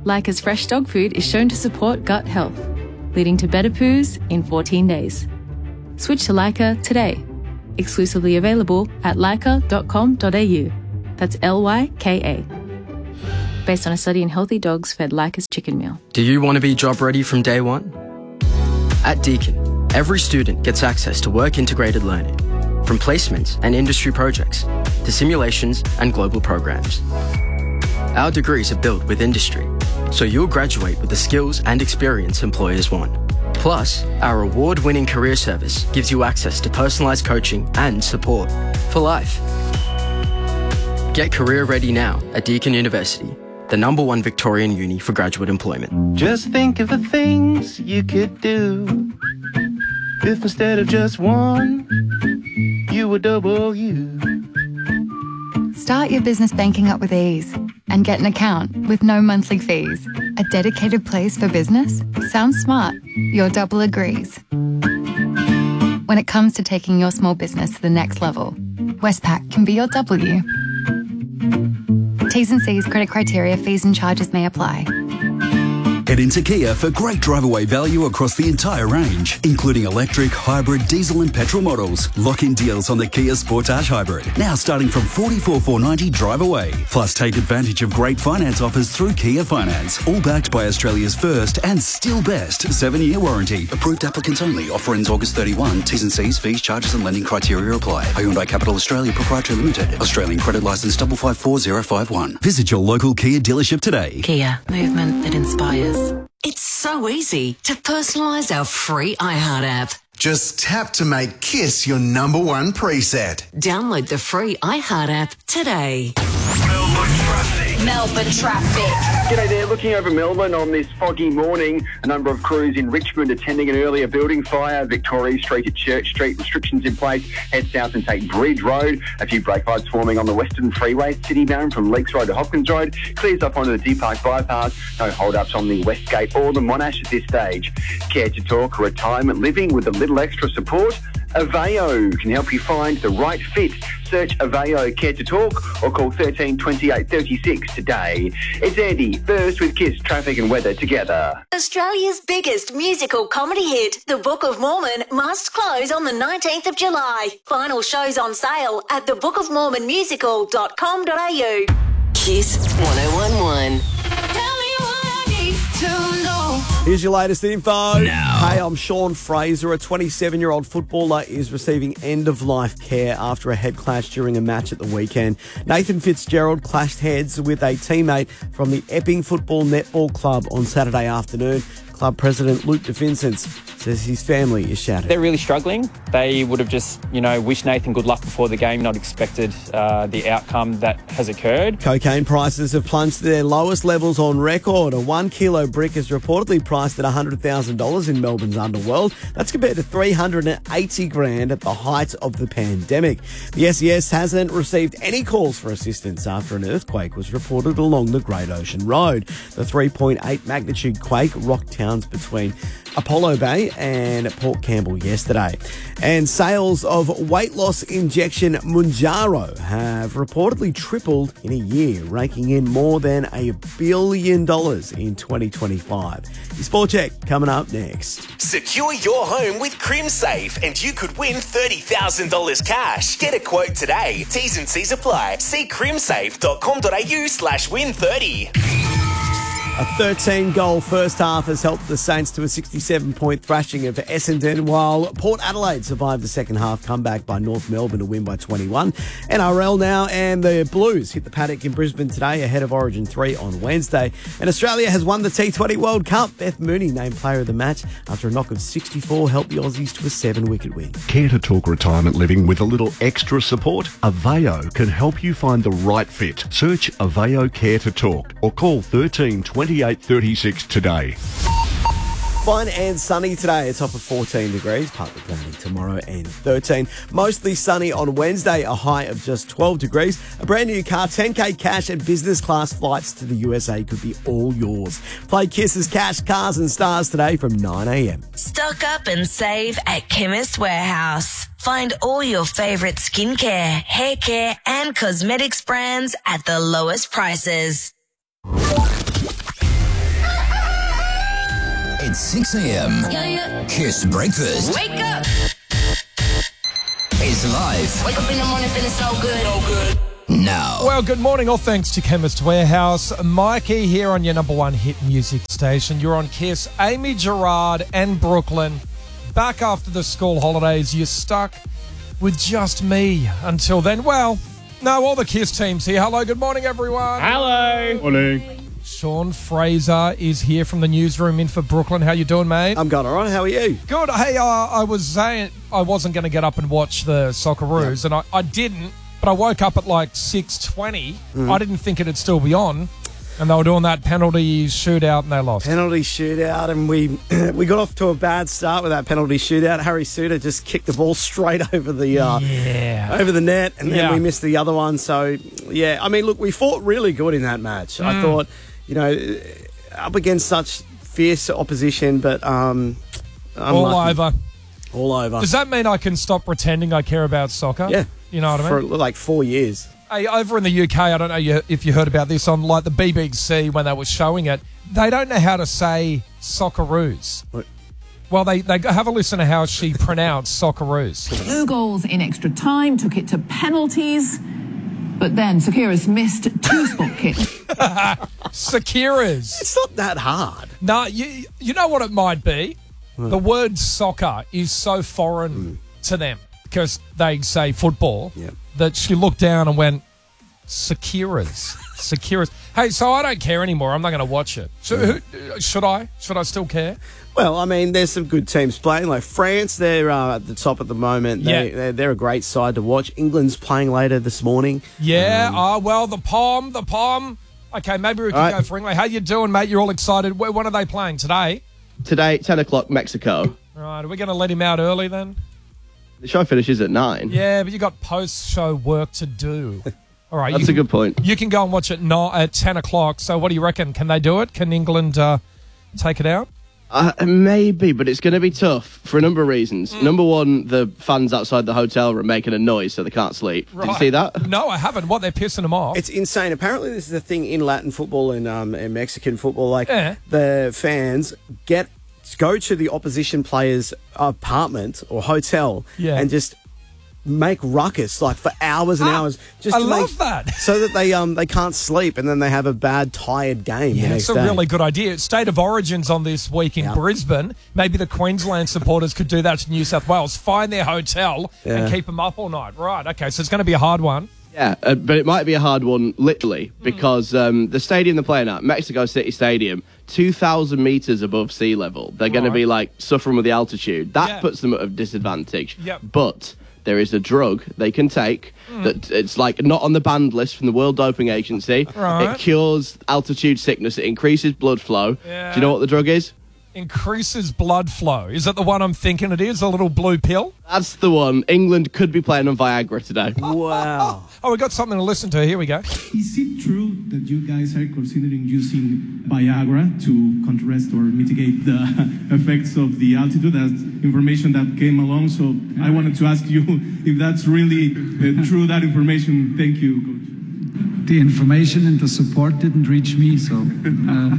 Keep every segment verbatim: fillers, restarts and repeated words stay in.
Leica's fresh dog food is shown to support gut health, leading to better poos in fourteen days. Switch to Leica today. Exclusively available at leica dot com dot a u. That's L Y K A. Based on a study in healthy dogs fed Leica's chicken meal. Do you want to be job ready from day one? At Deakin, every student gets access to work-integrated learning, from placements and industry projects to simulations and global programs. Our degrees are built with industry, so you'll graduate with the skills and experience employers want. Plus, our award-winning career service gives you access to personalised coaching and support for life. Get career ready now at Deakin University, the number one Victorian uni for graduate employment. Just think of the things you could do if instead of just one, you were double you. Start your business banking up with ease and get an account with no monthly fees. A dedicated place for business? Sounds smart. Your double agrees. When it comes to taking your small business to the next level, Westpac can be your W. T's and C's, credit criteria, fees and charges may apply. Head into Kia for great drive-away value across the entire range, including electric, hybrid, diesel and petrol models. Lock-in deals on the Kia Sportage Hybrid, now starting from forty-four thousand four hundred ninety dollars drive-away. Plus, take advantage of great finance offers through Kia Finance, all backed by Australia's first and still best seven-year warranty. Approved applicants only. Offer ends August thirty-first. T's and C's, fees, charges and lending criteria apply. Hyundai Capital Australia Proprietary Limited. Australian credit licence five five four zero five one. Visit your local Kia dealership today. Kia, movement that inspires. It's so easy to personalise our free iHeart app. Just tap to make KISS your number one preset. Download the free iHeart app today. Melbourne traffic. Melbourne traffic. G'day there, looking over Melbourne on this foggy morning. A number of crews in Richmond attending an earlier building fire. Victoria Street to Church Street, restrictions in place. Head south and take Bridge Road. A few brake lights forming on the Western Freeway. City bound from Leaks Road to Hopkins Road. Clears up onto the Deep Park bypass. No hold-ups on the Westgate or the Monash at this stage. Care to talk retirement living with a little extra support? Aveo can help you find the right fit. Search Aveo Care to Talk or call thirteen twenty-eight thirty-six today. It's Andy, first with KISS Traffic and Weather together. Australia's biggest musical comedy hit, The Book of Mormon, must close on the nineteenth of July. Final shows on sale at the book of mormon musical dot com dot a u. KISS one oh one one. Tell me what I need to know. Here's your latest info. Now. Hey, I'm Sean Fraser. A twenty-seven-year-old footballer is receiving end-of-life care after a head clash during a match at the weekend. Nathan Fitzgerald clashed heads with a teammate from the Epping Football Netball Club on Saturday afternoon. Club president Luke DeVincent says his family is shattered. They're really struggling. They would have just, you know, wished Nathan good luck before the game, not expected uh, the outcome that has occurred. Cocaine prices have plunged to their lowest levels on record. A one kilo brick is reportedly priced at one hundred thousand dollars in Melbourne's underworld. That's compared to three hundred eighty grand at the height of the pandemic. The S E S hasn't received any calls for assistance after an earthquake was reported along the Great Ocean Road. The three point eight magnitude quake rocked towns between Apollo Bay and Port Campbell yesterday. And sales of weight loss injection Mounjaro have reportedly tripled in a year, raking in more than a billion dollars in twenty twenty-five. Your Sport Check coming up next. Secure your home with CrimSafe and you could win thirty thousand dollars cash. Get a quote today. T's and C's apply. See crimsafe dot com dot a u slash win thirty. A thirteen-goal first half has helped the Saints to a sixty-seven point thrashing of Essendon, while Port Adelaide survived the second half comeback by North Melbourne to win by twenty-one. N R L now, and the Blues hit the paddock in Brisbane today ahead of Origin three on Wednesday. And Australia has won the T twenty World Cup. Beth Mooney named player of the match after a knock of sixty-four helped the Aussies to a seven-wicket win. Care to talk retirement living with a little extra support? Aveo can help you find the right fit. Search Aveo Care to Talk or call thirteen twenty-eight thirty-six today. Fine and sunny today. A top of fourteen degrees. Partly cloudy tomorrow and thirteen. Mostly sunny on Wednesday. A high of just twelve degrees. A brand new car, ten K cash and business class flights to the U S A could be all yours. Play Kiss's Cash, Cars and Stars today from nine a.m. Stock up and save at Chemist Warehouse. Find all your favourite skincare, hair care and cosmetics brands at the lowest prices. It's six a.m. Yeah, yeah. Kiss Breakfast. Wake up. It's live Wake up in the morning feeling so good. So good. now. Well, good morning, all thanks to Chemist Warehouse. Mikey here on your number one hit music station. You're on Kiss. Amy, Gerard and Brooklyn. Back after the school holidays. You're stuck with just me until then. Well, no, all the Kiss teams here. Hello, good morning, everyone. Hello. Morning. Sean Fraser is here from the newsroom in for Brooklyn. How you doing, mate? I'm going all right. How are you? Good. Hey, uh, I was saying I wasn't going to get up and watch the Socceroos, yep. and I, I didn't, but I woke up at like six twenty. Mm. I didn't think it'd still be on, and they were doing that penalty shootout, and they lost. Penalty shootout, and we we got off to a bad start with that penalty shootout. Harry Suter just kicked the ball straight over the uh, yeah. over the net, and then yeah. we missed the other one. So, yeah, I mean, look, we fought really good in that match. Mm. I thought, you know, up against such fierce opposition, but um, all over. All over. Does that mean I can stop pretending I care about soccer? Yeah. You know what I mean? For like four years. Hey, over in the U K, I don't know if you heard about this on like the B B C when they were showing it. They don't know how to say Socceroos. What? Well, they, they have a listen to how she pronounced Socceroos. Two goals in extra time, took it to penalties, but then Sakira's missed two spot kicks. Sakira's. It's not that hard. No, you, you know what it might be? Hmm. The word soccer is so foreign mm. to them because they say football. Yeah. That she looked down and went, Sakira's. Sakira's. Hey, so I don't care anymore. I'm not going to watch it. So, who, should I? Should I still care? Well, I mean, there's some good teams playing. Like France, they're uh, at the top at the moment. They, yeah. they're, they're a great side to watch. England's playing later this morning. Yeah. Um, oh, well, the Pom, the Pom. Okay, maybe we can right. go for England. How you doing, mate? You're all excited. When are they playing? Today? Today, ten o'clock, Mexico. Right. Are we going to let him out early then? The show finishes at nine. Yeah, but you got post-show work to do. All right, That's can, a good point. You can go and watch it no, at ten o'clock. So what do you reckon? Can they do it? Can England uh, take it out? Uh, maybe, but it's going to be tough for a number of reasons. Mm. Number one, the fans outside the hotel room making a noise so they can't sleep. Right. Did you see that? No, I haven't. What, they're pissing them off? It's insane. Apparently this is a thing in Latin football and, um, and Mexican football. Like, yeah. the fans get go to the opposition player's apartment or hotel yeah. and just make ruckus like for hours and ah, hours. Just I to love make, that. So that they um they can't sleep and then they have a bad, tired game Yeah, the next it's a day. really good idea. State of Origin's on this week in yeah. Brisbane. Maybe the Queensland supporters could do that to New South Wales. Find their hotel yeah. and keep them up all night. Right, okay, so it's going to be a hard one. Yeah, uh, but it might be a hard one, literally, because um, the stadium they're playing at, Mexico City Stadium, two thousand metres above sea level. They're going Right. to be, like, suffering with the altitude. That Yeah. puts them at a disadvantage. Yep. But there is a drug they can take Mm. that it's, like, not on the banned list from the World Doping Agency. Right. It cures altitude sickness. It increases blood flow. Yeah. Do you know what the drug is? Increases blood flow. Is that the one I'm thinking it is? A little blue pill? That's the one. England could be playing on Viagra today. Wow. Oh, we got something to listen to. Here we go. Is it true that you guys are considering using Viagra to contrast or mitigate the effects of the altitude? That's information that came along, so I wanted to ask you if that's really uh, true, that information. Thank you, Coach. The information and the support didn't reach me, so uh,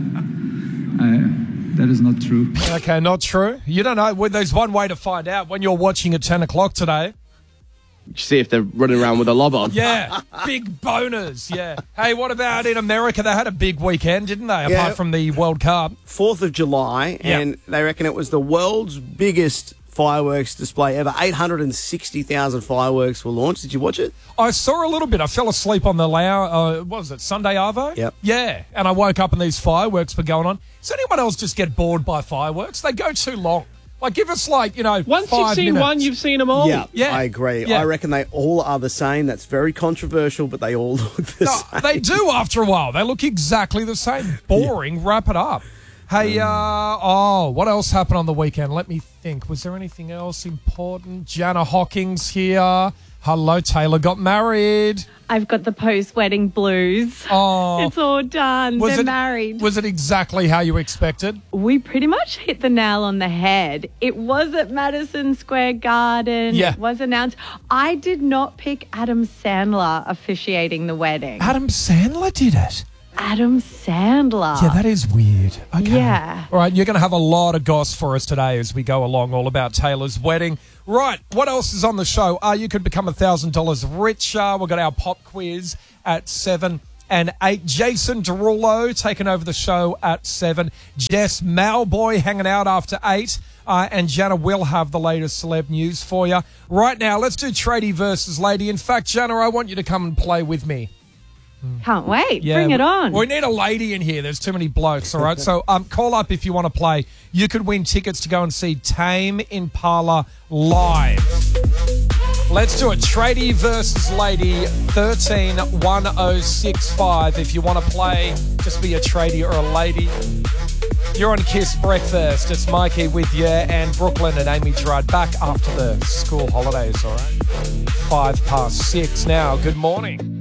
I... That is not true. Okay, not true. You don't know. Well, there's one way to find out when you're watching at ten o'clock today. See if they're running around with a lob on. Yeah, big boners, yeah. Hey, what about in America? They had a big weekend, didn't they, Yeah. apart from the World Cup? fourth of July, Yep. and they reckon it was the world's biggest fireworks display ever. eight hundred sixty thousand fireworks were launched. Did you watch it? I saw a little bit. I fell asleep on the Lao, uh, what was it, Sunday Arvo? Yep. Yeah, and I woke up and these fireworks were going on. Does anyone else just get bored by fireworks? They go too long. Like, give us, like, you know, Once five you've seen minutes. one, you've seen them all. Yeah, Yeah. I agree. Yeah. I reckon they all are the same. That's very controversial, but they all look the No, same. they do after a while. They look exactly the same. Boring. Yeah. Wrap it up. Hey, uh, oh, what else happened on the weekend? Let me think. Was there anything else important? Jana Hawkins here. Hello, Taylor got married. I've got the post-wedding blues. Oh. It's all done. Was They're it, married. Was it exactly how you expected? We pretty much hit the nail on the head. It was at Madison Square Garden. Yeah. It was announced. I did not pick Adam Sandler officiating the wedding. Adam Sandler did it? Adam Sandler. Yeah, that is weird. Okay. Yeah. All right, you're going to have a lot of goss for us today as we go along, all about Taylor's wedding. Right, what else is on the show? Uh, you could become one thousand dollars richer. We've got our pop quiz at seven and eight. Jason Derulo taking over the show at seven. Jess Malboy hanging out after eight. Uh, and Jana will have the latest celeb news for you. Right now, let's do tradie versus lady. In fact, Jana, I want you to come and play with me. Can't wait. Yeah, Bring it we- on. We need a lady in here. There's too many blokes, all right? So um, call up if you want to play. You could win tickets to go and see Tame Impala live. Let's do it. Tradie versus lady, thirteen one oh six five. If you want to play, just be a tradie or a lady. You're on Kiss Breakfast. It's Mikey with you and Brooklyn and Amy Gerard back after the school holidays, all right? Five past six now. Good morning.